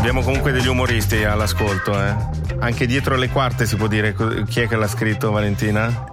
Abbiamo comunque degli umoristi all'ascolto, Anche dietro le quarte si può dire chi è che l'ha scritto, Valentina?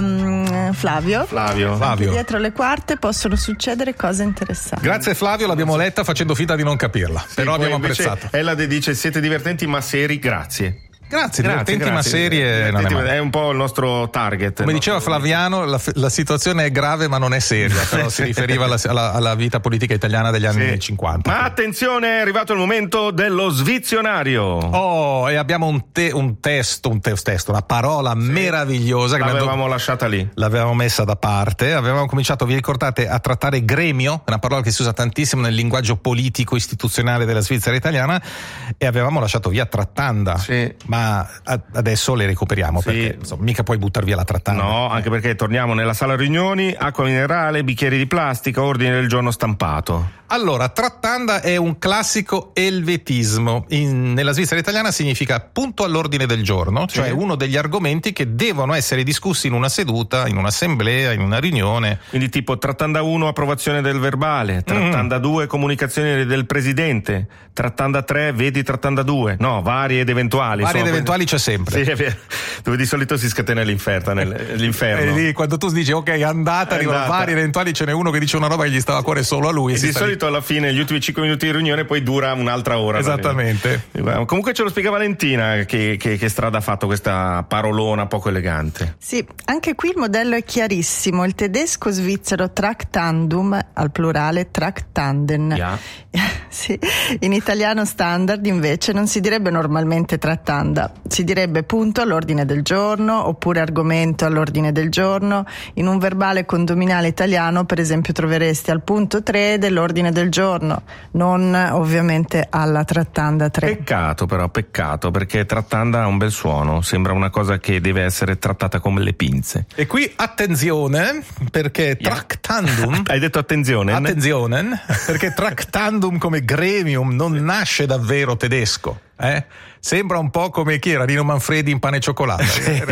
Flavio. Flavio. Dietro le quarte possono succedere cose interessanti. Grazie Flavio, l'abbiamo letta facendo finta di non capirla, sì, però abbiamo apprezzato. Ella dice: siete divertenti ma seri, grazie. Grazie, divertenti ma serie non è un po' il nostro target. Come diceva Flaviano, la situazione è grave ma non è seria, però si riferiva alla vita politica italiana degli anni 50. Ma attenzione, è arrivato il momento dello svizionario. Oh, e abbiamo un testo, una parola meravigliosa che l'avevamo lasciata lì. L'avevamo messa da parte, avevamo cominciato, vi ricordate, a trattare gremio, una parola che si usa tantissimo nel linguaggio politico istituzionale della Svizzera italiana, e avevamo lasciato via trattanda. Sì. Ma adesso le recuperiamo, perché insomma, mica puoi buttar via la trattanda. No, anche perché torniamo nella sala riunioni, acqua minerale, bicchieri di plastica, ordine del giorno stampato. Allora, trattanda è un classico elvetismo. Nella Svizzera italiana significa punto all'ordine del giorno, cioè uno degli argomenti che devono essere discussi in una seduta, in un'assemblea, in una riunione. Quindi tipo trattanda 1 approvazione del verbale, trattanda 2 comunicazione del presidente, trattanda 3 vedi trattanda 2, no, varie ed eventuali. Varie ed eventuali c'è sempre. Sì, è vero. Dove di solito si scatena l'inferno. Lì, quando tu dici ok, andata, arrivano vari eventuali, ce n'è uno che dice una roba che gli stava a cuore solo a lui. E di solito alla fine, gli ultimi 5 minuti di riunione, poi dura un'altra ora. Esattamente. Comunque ce lo spiega Valentina che strada ha fatto questa parolona poco elegante. Sì, anche qui il modello è chiarissimo. Il tedesco svizzero Traktandum, al plurale Traktanden. Yeah. Sì. In italiano standard invece non si direbbe normalmente trattanda, si direbbe punto all'ordine del giorno oppure argomento all'ordine del giorno. In un verbale condominale italiano, per esempio, troveresti al punto 3 dell'ordine del giorno, non ovviamente alla trattanda 3. Peccato, perché trattanda ha un bel suono, sembra una cosa che deve essere trattata come le pinze. E qui attenzione, perché Traktandum hai detto attenzione? Attenzione, perché Traktandum come gremium non nasce davvero tedesco, Sembra un po' come chi era Nino Manfredi in Pane e Cioccolata.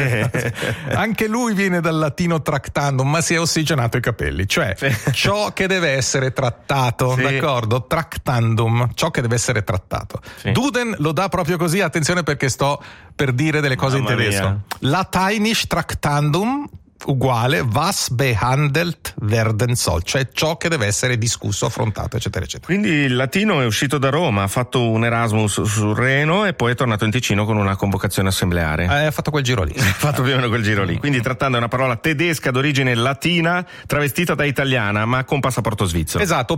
Anche lui viene dal latino tractandum, ma si è ossigenato i capelli, cioè ciò che deve essere trattato, d'accordo? Tractandum, ciò che deve essere trattato. Duden lo dà proprio così, attenzione perché sto per dire delle cose in tedesco. Lateinisch Tractandum uguale was behandelt werden soll, cioè ciò che deve essere discusso, affrontato, eccetera, eccetera. Quindi il latino è uscito da Roma, ha fatto un Erasmus sul Reno e poi è tornato in Ticino con una convocazione assembleare. Ha fatto quel giro lì. Ha fatto più o meno quel giro lì. Quindi trattando una parola tedesca d'origine latina travestita da italiana, ma con passaporto svizzero. Esatto,